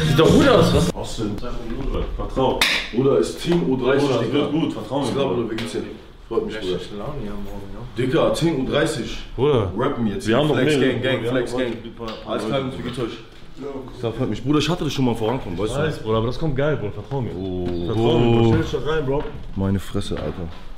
Sieht doch gut aus, was? Austin, vertrau. Bruder, ist Team U30, Bruder, Digga. das wird gut, vertrau mir. Ich glaube, Bruder, wie geht's dir? Freut mich, Bruder. Laune hier morgen, Dicker, Team U30. Bruder, Rappen jetzt. wir haben noch Flex mehr. Gang, Flex Gang. Alles klar, wie geht's euch? Das freut mich. Bruder, ich hatte das schon mal vorankommen, weißt du? Bruder, aber das kommt geil, Bruder, vertrau mir. Oh. Vertrau mir, stell dich doch rein, Bro. Meine Fresse, Alter.